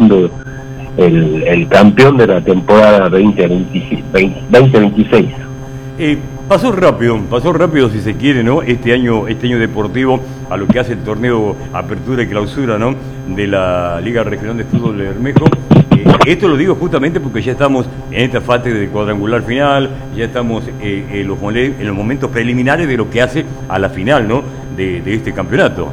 siendo el campeón de la temporada 2026. Pasó rápido si se quiere, ¿no? Este año deportivo a lo que hace el torneo Apertura y Clausura, ¿no? De la Liga Regional de Fútbol de Bermejo. Esto lo digo justamente porque ya estamos en esta fase de cuadrangular final, ya estamos en los momentos preliminares de lo que hace a la final, ¿no? De este campeonato.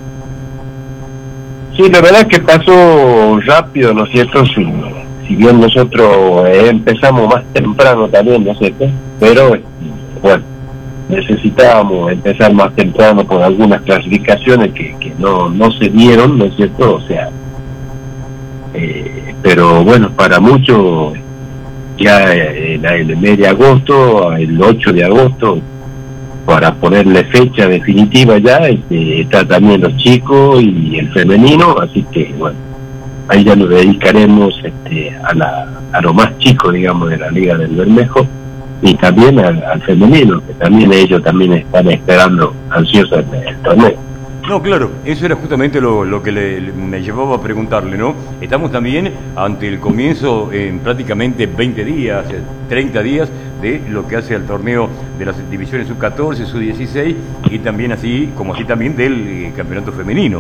Sí, la verdad es que pasó rápido, ¿no es cierto? Si bien nosotros empezamos más temprano también, ¿no es cierto? Pero, bueno, necesitábamos empezar más temprano por algunas clasificaciones que no se dieron, ¿no es cierto? O sea, pero bueno, para muchos ya el mes de agosto, el 8 de agosto, para ponerle fecha definitiva ya, está también los chicos y el femenino, así que bueno, ahí ya nos dedicaremos a lo más chico, digamos, de la Liga del Bermejo, y también al femenino, que también ellos también están esperando ansiosos el torneo. No, claro, eso era justamente lo que me llevaba a preguntarle, ¿no? Estamos también ante el comienzo en prácticamente 20 días, 30 días de lo que hace al torneo de las divisiones sub-14, sub-16 y también así también del campeonato femenino.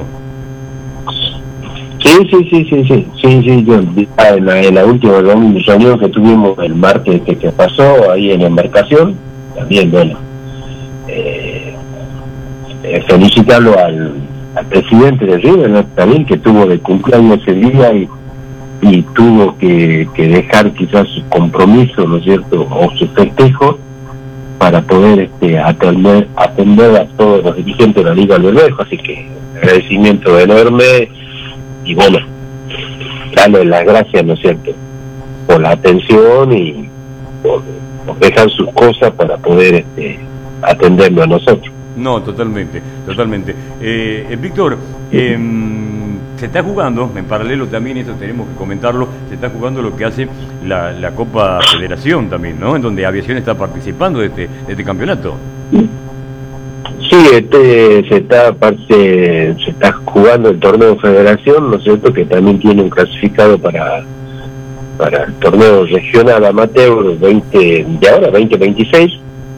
Sí, yo en la última reunión que tuvimos el martes que pasó ahí en la embarcación, también, bueno, felicitarlo al presidente de River, ¿no? También, que tuvo de cumpleaños ese día y tuvo que dejar quizás su compromiso, ¿no es cierto?, o su festejo para poder atender a todos los dirigentes de la Liga del Bermejo, así que agradecimiento enorme y bueno, darle las gracias, ¿no es cierto?, por la atención y por dejar sus cosas para poder atendernos a nosotros. No, totalmente. Víctor, se está jugando, en paralelo también, esto tenemos que comentarlo, se está jugando lo que hace la Copa Federación también, ¿no? En donde Aviación está participando de este campeonato. Sí, se está jugando el torneo Federación, ¿no es cierto?, que también tiene un clasificado para el torneo regional amateur 2026.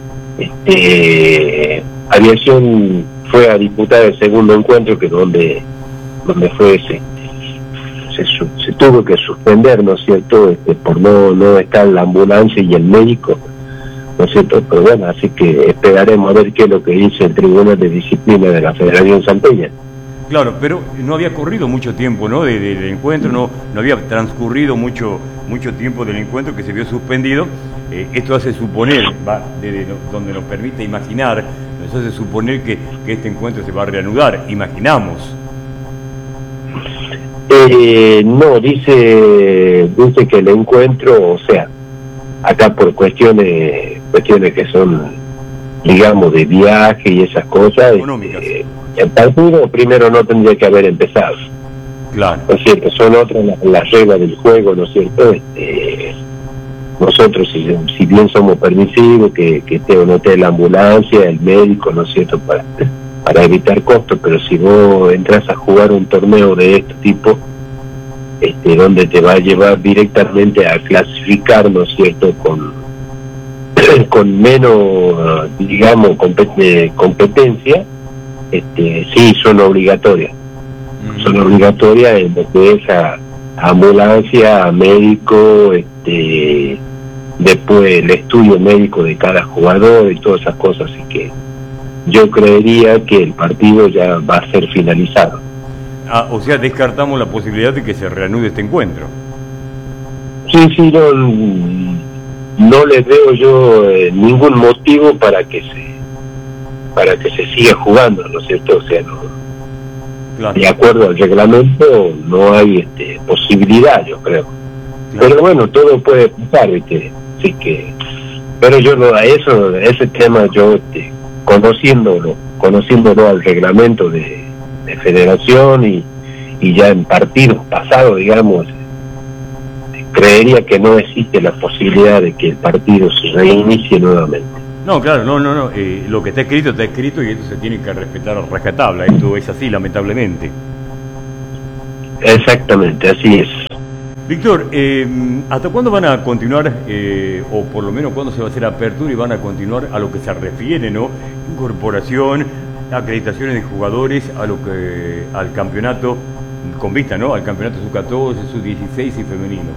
Aviación fue a disputar el segundo encuentro, que donde fue se tuvo que suspender, ¿no es cierto?, por no estar la ambulancia y el médico, ¿no es cierto? Pero bueno, así que esperaremos a ver qué es lo que dice el Tribunal de Disciplina de la Federación Salteña. Claro, pero no había corrido mucho tiempo, ¿no?, del encuentro, no había transcurrido mucho tiempo del encuentro que se vio suspendido. Esto hace suponer, desde donde nos permite imaginar, nos hace suponer que este encuentro se va a reanudar, imaginamos. No, dice que el encuentro, o sea, acá por cuestiones que son, digamos, de viaje y esas cosas, económicas. El partido primero no tendría que haber empezado. Claro. ¿No es cierto? Son otras las reglas del juego, ¿no es cierto? Nosotros, si bien somos permisivos, que esté o no esté la ambulancia, el médico, ¿no es cierto?, para evitar costos, pero si vos entras a jugar un torneo de este tipo, donde te va a llevar directamente a clasificar, ¿no es cierto?, con menos, digamos, competencia, sí, son obligatorias. Son obligatorias en lo que es a ambulancia, a médico, después el estudio médico de cada jugador y todas esas cosas, así que yo creería que el partido ya va a ser finalizado. O sea, descartamos la posibilidad de que se reanude este encuentro. Sí, no les veo yo ningún motivo para que se siga jugando, ¿no es cierto? O sea, claro, de acuerdo al reglamento no hay posibilidad, yo creo. Claro. Pero bueno, todo puede pasar, ¿viste? Así que, pero yo no, ese tema yo conociéndolo al reglamento de federación y ya en partidos pasados, digamos, creería que no existe la posibilidad de que el partido se reinicie nuevamente. No, claro, no. Lo que está escrito y esto se tiene que respetar a rajatabla. Esto es así, lamentablemente. Exactamente, así es. Víctor, ¿hasta cuándo van a continuar, o por lo menos cuándo se va a hacer apertura y van a continuar a lo que se refiere, ¿no? Incorporación, acreditaciones de jugadores a lo que al campeonato, con vista, ¿no? Al campeonato sub-14, sub-16 y femenino.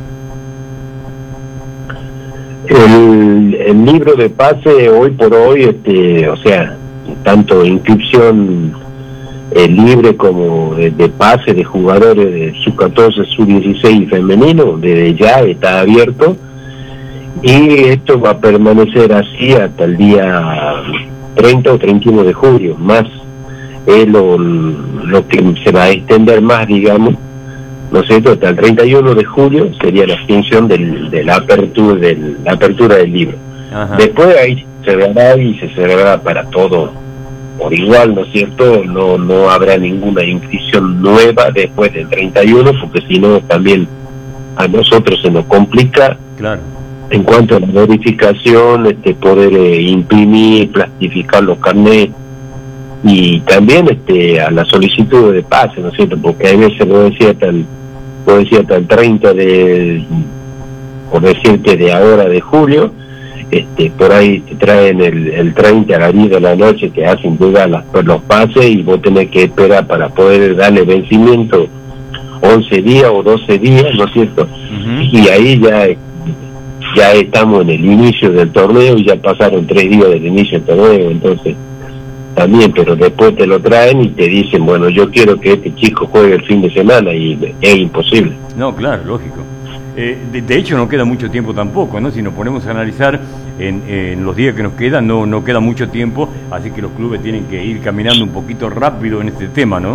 El libro de pase hoy por hoy, o sea, tanto inscripción libre como de pase de jugadores de sub-14, sub-16 y femenino, desde ya está abierto, y esto va a permanecer así hasta el día 30 o 31 de julio, más es lo que se va a extender más, digamos, ¿no es cierto? Hasta el 31 de julio sería la extinción de la apertura del libro. Ajá. Después ahí se verá y se cerrará para todo por igual, ¿no es cierto? No habrá ninguna inscripción nueva después del 31, porque si no también a nosotros se nos complica. Claro. En cuanto a la verificación, poder imprimir, plastificar los carnets, y también a la solicitud de pase, ¿no es cierto? Porque a veces lo decía hasta el 30 por decirte de ahora de julio, por ahí te traen el 30 a las 10 de la noche, te hacen llegar los pases y vos tenés que esperar para poder darle vencimiento 11 días o 12 días, ¿no es cierto? Uh-huh. Y ahí ya estamos en el inicio del torneo y ya pasaron 3 días del inicio del torneo, entonces también, pero después te lo traen y te dicen, bueno, yo quiero que este chico juegue el fin de semana, y es imposible. No, claro, lógico. De hecho no queda mucho tiempo tampoco, ¿no? Si nos ponemos a analizar en los días que nos quedan, no queda mucho tiempo, así que los clubes tienen que ir caminando un poquito rápido en este tema, ¿no?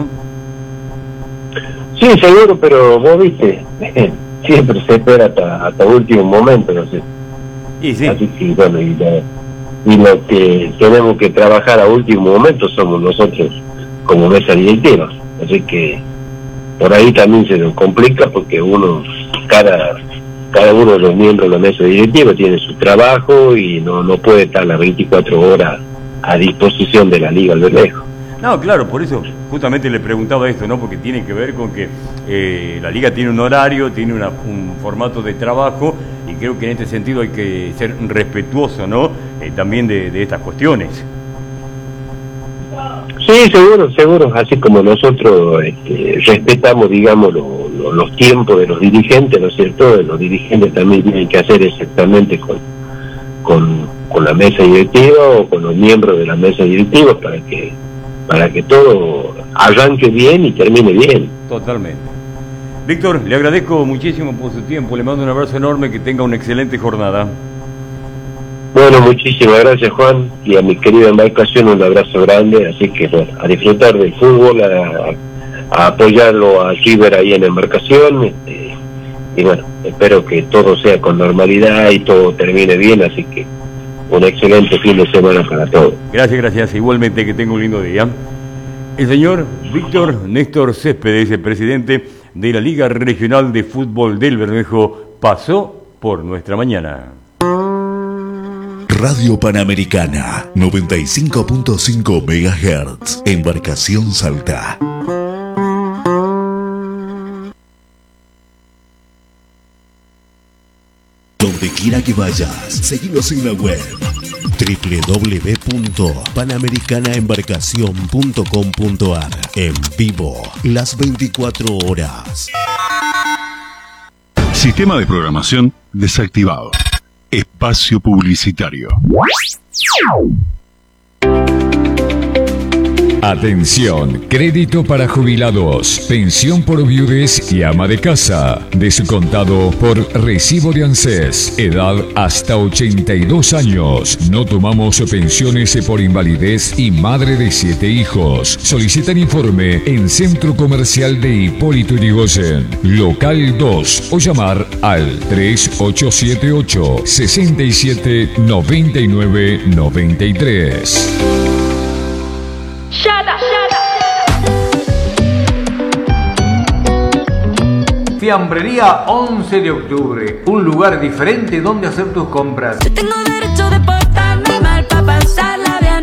Sí, seguro, pero vos viste, siempre se espera hasta último momento, no sé. Y sí. Así que bueno, y lo que tenemos que trabajar a último momento somos nosotros como mesa directiva, así que por ahí también se nos complica, porque cada uno de los miembros de la mesa directiva tiene su trabajo y no puede estar las 24 horas a disposición de la Liga del Bermejo. No, claro, por eso justamente le preguntaba esto, ¿no? Porque tiene que ver con que la Liga tiene un horario, tiene un formato de trabajo, y creo que en este sentido hay que ser respetuoso, ¿no? También de estas cuestiones. Sí, seguro, así como nosotros respetamos, digamos, los tiempos de los dirigentes, ¿no es cierto? Los dirigentes también tienen que hacer exactamente con la mesa directiva o con los miembros de la mesa directiva para que todo arranque bien y termine bien. Totalmente. Víctor, le agradezco muchísimo por su tiempo, le mando un abrazo enorme, que tenga una excelente jornada. Bueno, muchísimas gracias, Juan, y a mi querida embarcación un abrazo grande, así que bueno, a disfrutar del fútbol, a apoyarlo a River ahí en la embarcación, y bueno, espero que todo sea con normalidad y todo termine bien, así que un excelente fin de semana para todos. Gracias, igualmente, que tenga un lindo día. El señor Víctor Néstor Céspedes, el presidente de la Liga Regional de Fútbol del Bermejo, pasó por nuestra mañana. Radio Panamericana, 95.5 MHz, Embarcación Salta. Donde quiera que vayas, seguinos en la web www.panamericanaembarcacion.com.ar. En vivo, las 24 horas. Sistema de programación desactivado. Espacio publicitario. Atención, crédito para jubilados, pensión por viudez y ama de casa, descontado por recibo de ANSES, edad hasta 82 años. No tomamos pensiones por invalidez y madre de 7 hijos. Solicitan informe en Centro Comercial de Hipólito Yrigoyen, local 2, o llamar al 3878 67 99 93. Fiambrería 11 de octubre, un lugar diferente donde hacer tus compras. Yo tengo derecho de portarme mal para pasarla bien.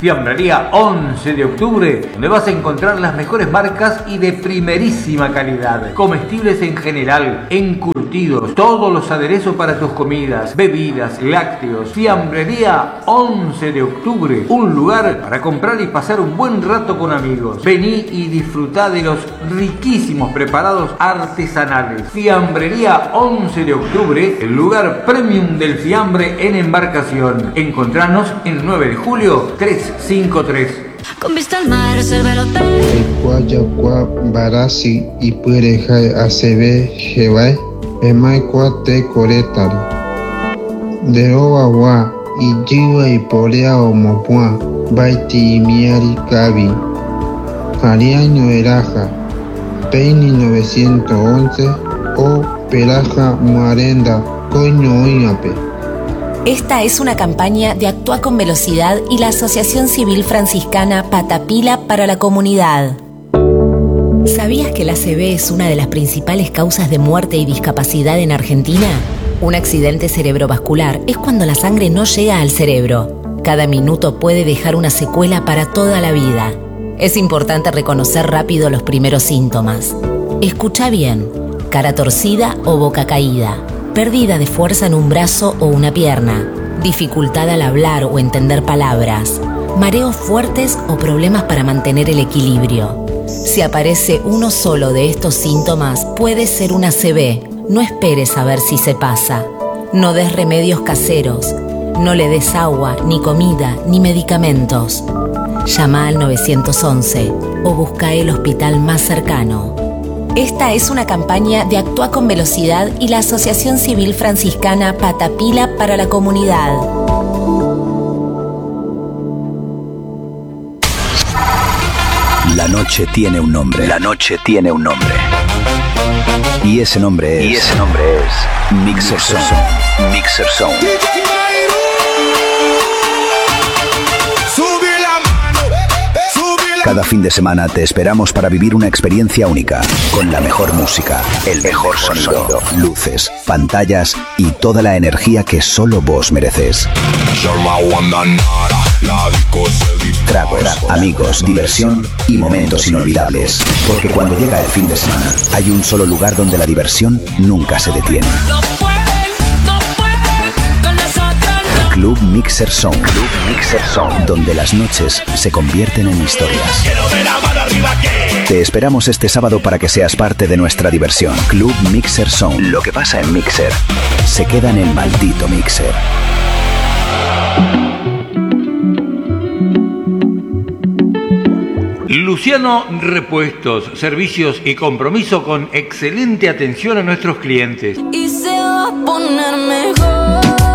Fiambrería 11 de octubre, donde vas a encontrar las mejores marcas y de primerísima calidad. Comestibles en general, encurtidos, todos los aderezos para tus comidas, bebidas, lácteos. Fiambrería 11 de octubre, un lugar para comprar y pasar un buen rato con amigos. Vení y disfrutá de los riquísimos preparados artesanales. Fiambrería 11 de octubre, el lugar premium del fiambre en embarcación. Encontranos en 9 de julio 353. Con vista al mar, reserva el hotel. Guayacua, Barasi y Purejai ACB, Jebai, Emaikua te Coretari. De Oawa y Jiwa y Porea o Mopua, Baiti y Miari Kabi. Jariaño Eraja, Peini 911 o Peraja Muarenda, Coño Oñape. Esta es una campaña de Actúa con Velocidad y la Asociación Civil Franciscana Patapila para la Comunidad. ¿Sabías que la ACV es una de las principales causas de muerte y discapacidad en Argentina? Un accidente cerebrovascular es cuando la sangre no llega al cerebro. Cada minuto puede dejar una secuela para toda la vida. Es importante reconocer rápido los primeros síntomas. Escucha bien: cara torcida o boca caída, pérdida de fuerza en un brazo o una pierna, dificultad al hablar o entender palabras, mareos fuertes o problemas para mantener el equilibrio. Si aparece uno solo de estos síntomas, puede ser una ACV. No esperes a ver si se pasa. No des remedios caseros. No le des agua, ni comida, ni medicamentos. Llama al 911 o busca el hospital más cercano. Esta es una campaña de Actúa con Velocidad y la Asociación Civil Franciscana Patapila para la Comunidad. La noche tiene un nombre. La noche tiene un nombre. Y ese nombre es Mixer Zone. Mixer Zone. Cada fin de semana te esperamos para vivir una experiencia única, con la mejor música, el mejor sonido, luces, pantallas y toda la energía que solo vos mereces. Tragos, amigos, diversión y momentos inolvidables. Porque cuando llega el fin de semana, hay un solo lugar donde la diversión nunca se detiene. Club Mixer Zone. Club Mixer Zone, donde las noches se convierten en historias. Te esperamos este sábado para que seas parte de nuestra diversión. Club Mixer Zone. Lo que pasa en Mixer se queda en el maldito Mixer. Luciano Repuestos, servicios y compromiso con excelente atención a nuestros clientes. Y se va a poner mejor.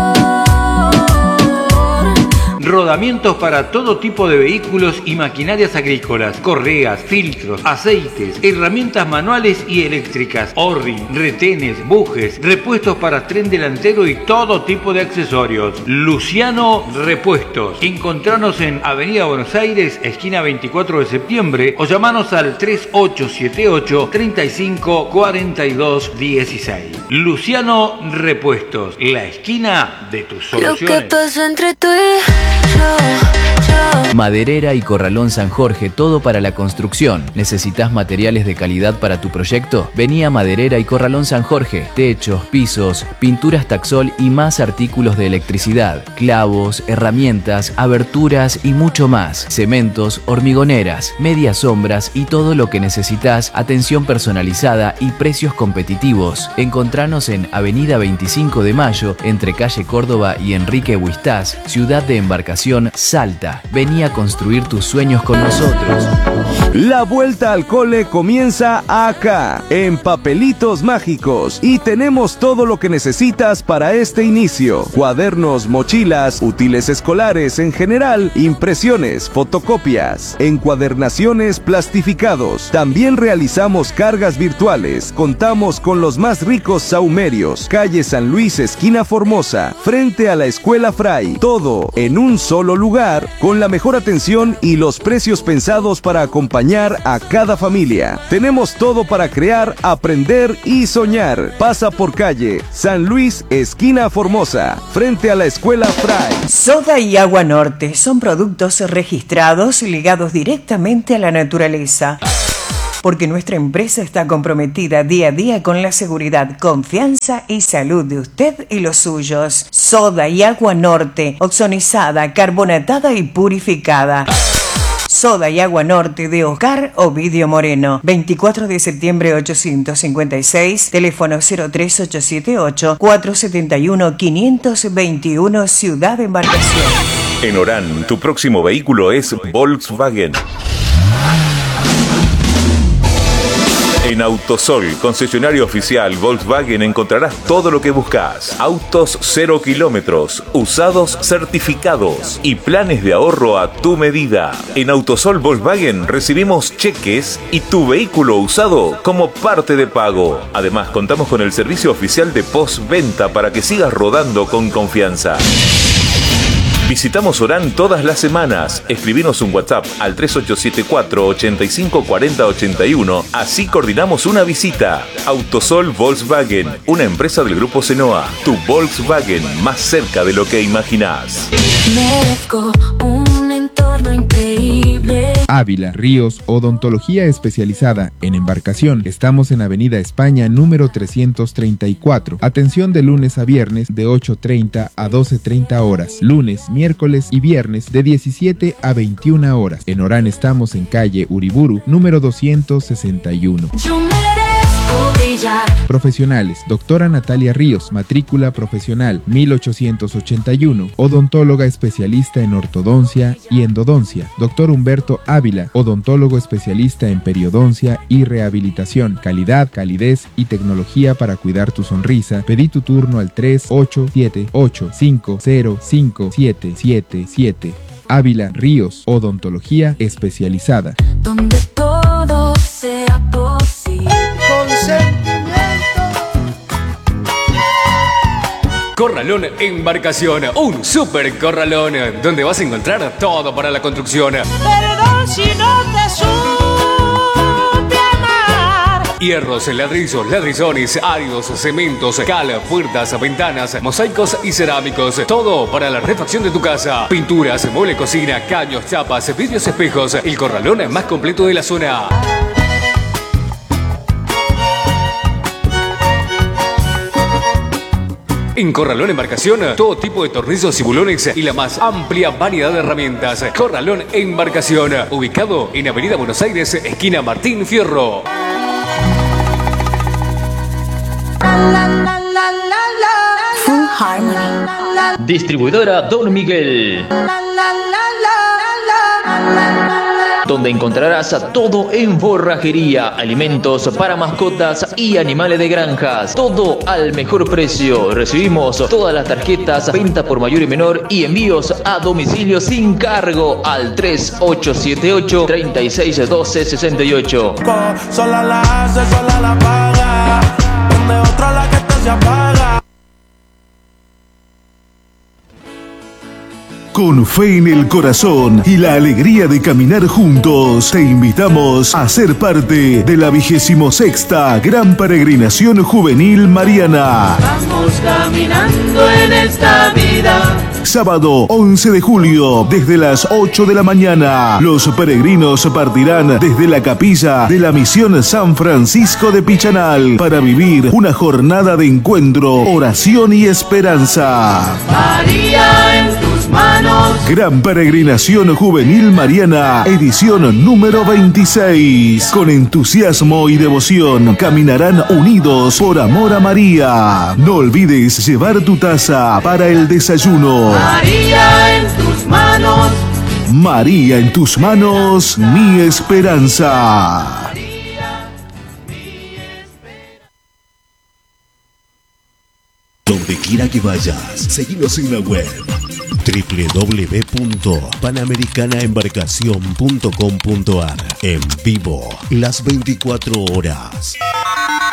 Rodamientos para todo tipo de vehículos y maquinarias agrícolas, correas, filtros, aceites, herramientas manuales y eléctricas, orri, retenes, bujes, repuestos para tren delantero y todo tipo de accesorios. Luciano Repuestos. Encontranos en Avenida Buenos Aires, esquina 24 de septiembre, o llamanos al 3878 35 42 16. Luciano Repuestos, la esquina de tus soluciones. Lo que pasa entre tú y Maderera y Corralón San Jorge, todo para la construcción. ¿Necesitas materiales de calidad para tu proyecto? Vení a Maderera y Corralón San Jorge. Techos, pisos, pinturas Taxol y más artículos de electricidad, clavos, herramientas, aberturas y mucho más. Cementos, hormigoneras, medias sombras y todo lo que necesitas. Atención personalizada y precios competitivos. Encontranos en Avenida 25 de Mayo, entre calle Córdoba y Enrique Huistás, Ciudad de Embarcación, Salta. Vení a construir tus sueños con nosotros. La vuelta al cole comienza acá, en Papelitos Mágicos, y tenemos todo lo que necesitas para este inicio: cuadernos, mochilas, útiles escolares en general, impresiones, fotocopias, encuadernaciones, plastificados. También realizamos cargas virtuales. Contamos con los más ricos saumerios. Calle San Luis, esquina Formosa, frente a la Escuela Fray. Todo en un solo lugar, con con la mejor atención y los precios pensados para acompañar a cada familia. Tenemos todo para crear, aprender y soñar. Pasa por calle San Luis, esquina Formosa, frente a la Escuela Fray. Soda y Agua Norte son productos registrados ligados directamente a la naturaleza. Porque nuestra empresa está comprometida día a día con la seguridad, confianza y salud de usted y los suyos. Soda y Agua Norte, oxonizada, carbonatada y purificada. Soda y Agua Norte de Oscar Ovidio Moreno, 24 de septiembre 856, teléfono 03878-471-521, Ciudad de Embarcación. En Orán, tu próximo vehículo es Volkswagen. En Autosol, concesionario oficial Volkswagen, encontrarás todo lo que buscas. Autos 0 kilómetros, usados certificados y planes de ahorro a tu medida. En Autosol Volkswagen recibimos cheques y tu vehículo usado como parte de pago. Además, contamos con el servicio oficial de postventa para que sigas rodando con confianza. Visitamos Orán todas las semanas. Escribinos un WhatsApp al 3874-854081. Así coordinamos una visita. Autosol Volkswagen, una empresa del Grupo Senoa. Tu Volkswagen más cerca de lo que imaginás. Merezco un entorno increíble. Ávila, Ríos, odontología especializada en embarcación. Estamos en Avenida España, número 334. Atención de lunes a viernes de 8:30 a 12:30 horas. Lunes, miércoles y viernes de 17 a 21 horas. En Orán estamos en calle Uriburu, número 261. Yo merezco brillar. Profesionales: doctora Natalia Ríos, matrícula profesional 1881, odontóloga especialista en ortodoncia y endodoncia. Doctor Humberto Ávila, odontólogo especialista en periodoncia y rehabilitación. Calidad, calidez y tecnología para cuidar tu sonrisa. Pedí tu turno al 3878505777. Ávila Ríos, odontología especializada. Donde todo sea posible. Corralón Embarcación, un super corralón donde vas a encontrar todo para la construcción. Perdón si no te supe amar. Hierros, ladrillos, ladrillones, áridos, cementos, cal, puertas, ventanas, mosaicos y cerámicos. Todo para la refacción de tu casa. Pinturas, mueble cocina, caños, chapas, vidrios, espejos. El corralón más completo de la zona. En Corralón Embarcación, todo tipo de tornillos y bulones y la más amplia variedad de herramientas. Corralón Embarcación, ubicado en Avenida Buenos Aires, esquina Martín Fierro. Full Harmony. Distribuidora Don Miguel, donde encontrarás a todo en forrajería, alimentos para mascotas y animales de granjas. Todo al mejor precio. Recibimos todas las tarjetas, venta por mayor y menor y envíos a domicilio sin cargo al 3878-361268. Sola la hace, sola la paga. Donde otra la que esto se apaga. Con fe en el corazón y la alegría de caminar juntos, te invitamos a ser parte de la 26ª Gran Peregrinación Juvenil Mariana. Vamos caminando en esta vida. Sábado 11 de julio, desde las 8 de la mañana, los peregrinos partirán desde la capilla de la Misión San Francisco de Pichanal para vivir una jornada de encuentro, oración y esperanza. María, en tus manos. Gran Peregrinación Juvenil Mariana, edición número 26. Con entusiasmo y devoción, caminarán unidos por amor a María. No olvides llevar tu taza para el desayuno. María, en tus manos. María, en tus manos, mi esperanza. Donde quiera que vayas, seguinos en la web www.panamericanaembarcacion.com.ar. En vivo, las 24 horas.